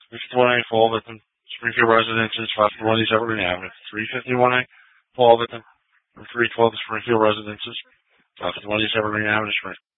351A Fall Victim, Springfield Residences, 551 East Evergreen Avenue. 351A Fall Victim, 312 Springfield Residences, 551 East Evergreen Avenue, Springfield.